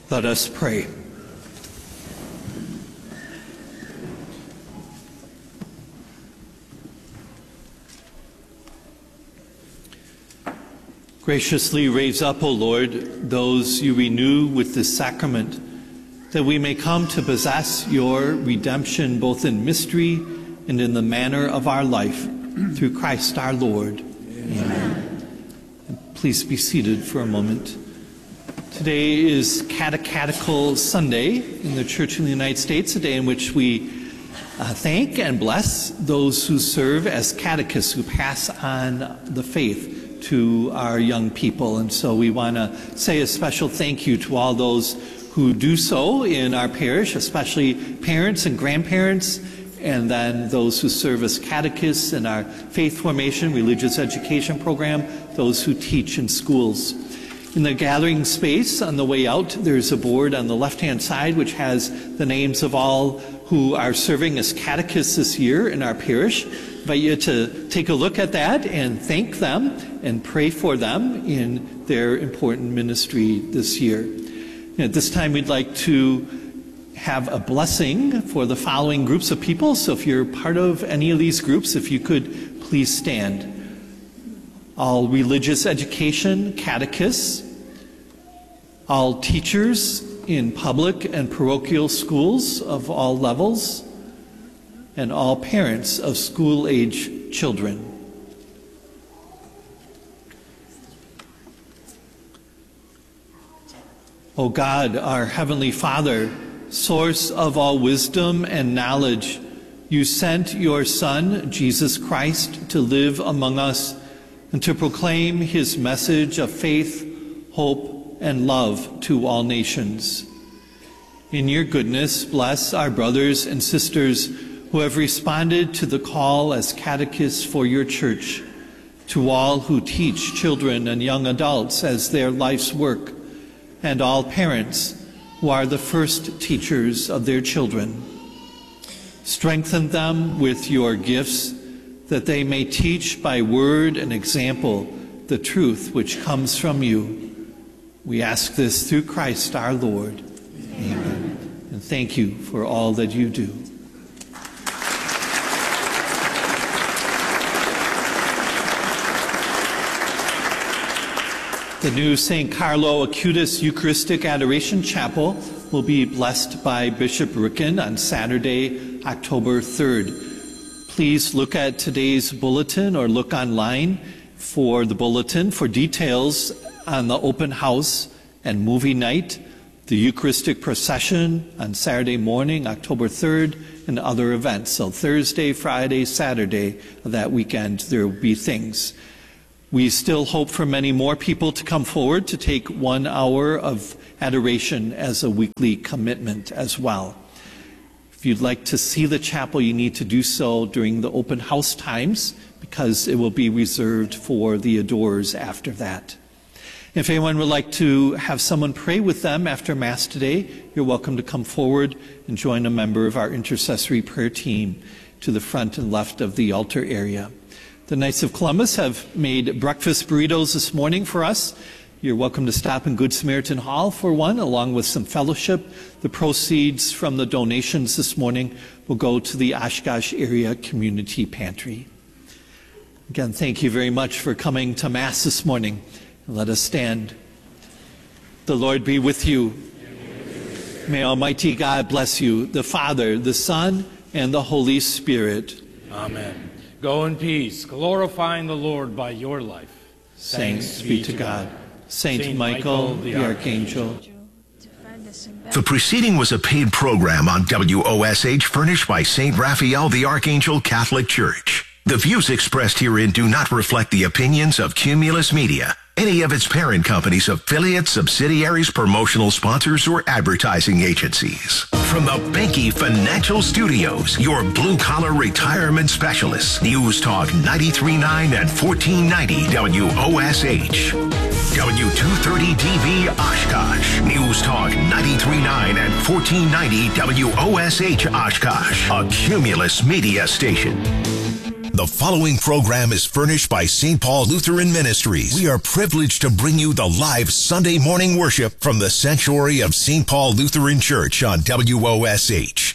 Let us pray. Graciously raise up, O Lord, those you renew with this sacrament, that we may come to possess your redemption both in mystery and in the manner of our life, through Christ our Lord. Amen. Please be seated for a moment. Today is Catechetical Sunday in the Church in the United States, a day in which we thank and bless those who serve as catechists, who pass on the faith to our young people. And so we want to say a special thank you to all those who do so in our parish, especially parents and grandparents, and then those who serve as catechists in our faith formation, religious education program, those who teach in schools. In the gathering space on the way out, there's a board on the left-hand side which has the names of all who are serving as catechists this year in our parish. I invite you to take a look at that and thank them and pray for them in their important ministry this year. And at this time, we'd like to have a blessing for the following groups of people. So if you're part of any of these groups, if you could please stand. All religious education catechists, all teachers in public and parochial schools of all levels, and all parents of school-age children. O God, our Heavenly Father, source of all wisdom and knowledge, you sent your Son, Jesus Christ, to live among us and to proclaim his message of faith, hope, and love to all nations. In your goodness, bless our brothers and sisters who have responded to the call as catechists for your church, to all who teach children and young adults as their life's work, and all parents who are the first teachers of their children. Strengthen them with your gifts, that they may teach by word and example the truth which comes from you. We ask this through Christ our Lord. Amen. And thank you for all that you do. The new St. Carlo Acutis Eucharistic Adoration Chapel will be blessed by Bishop Ricken on Saturday, October 3rd. Please look at today's bulletin or look online for the bulletin for details on the open house and movie night, the Eucharistic procession on Saturday morning, October 3rd, and other events. So Thursday, Friday, Saturday of that weekend, there will be things. We still hope for many more people to come forward to take 1 hour of adoration as a weekly commitment as well. If you'd like to see the chapel, you need to do so during the open house times, because it will be reserved for the adorers after that. If anyone would like to have someone pray with them after Mass today, you're welcome to come forward and join a member of our intercessory prayer team to the front and left of the altar area. The Knights of Columbus have made breakfast burritos this morning for us. You're welcome to stop in Good Samaritan Hall for one, along with some fellowship. The proceeds from the donations this morning will go to the Oshkosh Area Community Pantry. Again, thank you very much for coming to Mass this morning. Let us stand. The Lord be with you. May Almighty God bless you, the Father, the Son, and the Holy Spirit. Amen. Go in peace, glorifying the Lord by your life. Thanks be to God. Saint Michael, the Archangel. The preceding was a paid program on WOSH furnished by St. Raphael the Archangel Catholic Church. The views expressed herein do not reflect the opinions of Cumulus Media, any of its parent companies, affiliates, subsidiaries, promotional sponsors, or advertising agencies. From the Benke Financial Studios, your blue-collar retirement specialists, News Talk 93.9 and 1490 WOSH. W230DB Oshkosh, News Talk 93.9 and 1490 WOSH Oshkosh, a Cumulus Media station. The following program is furnished by St. Paul Lutheran Ministries. We are privileged to bring you the live Sunday morning worship from the sanctuary of St. Paul Lutheran Church on WOSH.